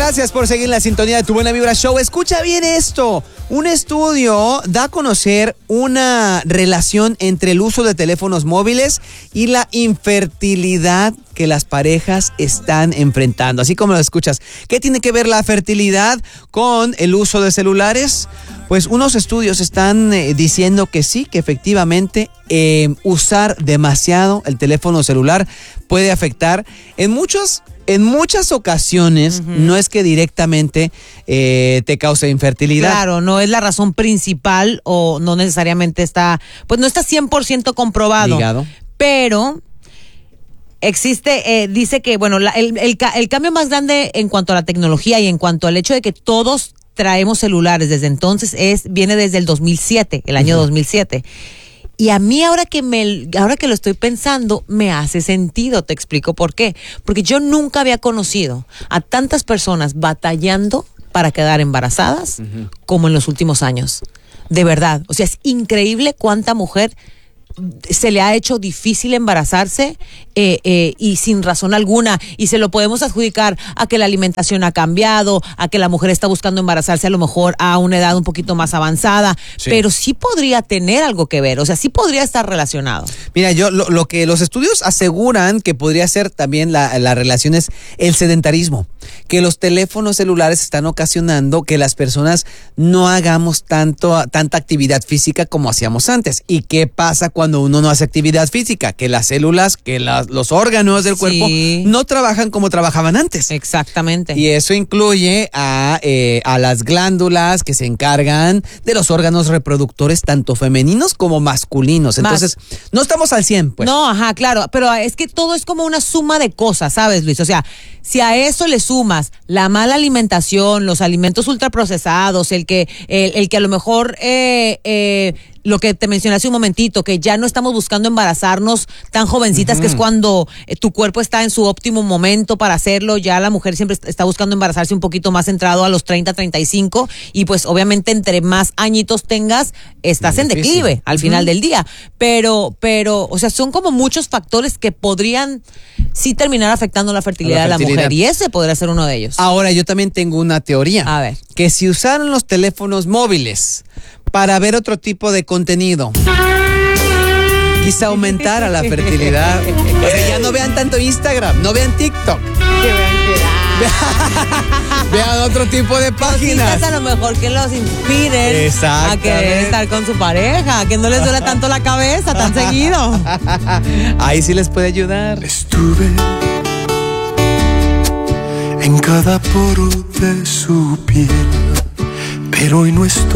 Gracias por seguir la sintonía de Tu Buena Vibra Show. Escucha bien esto. Un estudio da a conocer una relación entre el uso de teléfonos móviles y la infertilidad que las parejas están enfrentando. Así como lo escuchas. ¿Qué tiene que ver la fertilidad con el uso de celulares? Pues unos estudios están diciendo que sí, que efectivamente usar demasiado el teléfono celular puede afectar en muchas ocasiones. No es que directamente te cause infertilidad. Claro, no es la razón principal o no necesariamente está 100% comprobado. Ligado. Pero existe, dice que, bueno, el cambio más grande en cuanto a la tecnología y en cuanto al hecho de que todos traemos celulares desde entonces viene desde el 2007, el año 2007. Y a mí ahora que lo estoy pensando, me hace sentido. Te explico por qué. Porque yo nunca había conocido a tantas personas batallando para quedar embarazadas como en los últimos años. De verdad. O sea, es increíble cuánta mujer se le ha hecho difícil embarazarse y sin razón alguna, y se lo podemos adjudicar a que la alimentación ha cambiado, a que la mujer está buscando embarazarse a lo mejor a una edad un poquito más avanzada, pero sí podría tener algo que ver, o sea, sí podría estar relacionado. Mira, lo que los estudios aseguran que podría ser también la relación es el sedentarismo, que los teléfonos celulares están ocasionando que las personas no hagamos tanta actividad física como hacíamos antes. ¿Y qué pasa cuando uno no hace actividad física? Que las células, que los órganos del cuerpo no trabajan como trabajaban antes. Exactamente. Y eso incluye a las glándulas que se encargan de los órganos reproductores, tanto femeninos como masculinos. Entonces, no estamos al 100, pues. No, ajá, claro, pero es que todo es como una suma de cosas, ¿sabes, Luis? O sea, si a eso le sumas la mala alimentación, los alimentos ultraprocesados, el que a lo mejor lo que te mencioné hace un momentito, que ya no estamos buscando embarazarnos tan jovencitas, que es cuando tu cuerpo está en su óptimo momento para hacerlo. Ya la mujer siempre está buscando embarazarse un poquito más centrado a los 30, 35, y pues obviamente entre más añitos tengas, estás en declive al final del día. Pero, o sea, son como muchos factores que podrían sí terminar afectando la fertilidad de la mujer, y ese podría ser uno de ellos. Ahora, yo también tengo una teoría. A ver. Que si usaran los teléfonos móviles para ver otro tipo de contenido, quizá aumentara la fertilidad. O sea, ya no vean tanto Instagram, no vean TikTok. Vean otro tipo de páginas. A lo mejor que los inspiren a querer estar con su pareja, que no les duele tanto la cabeza tan seguido. Ahí sí les puede ayudar. Estuve en cada poro de su piel, pero hoy no estoy.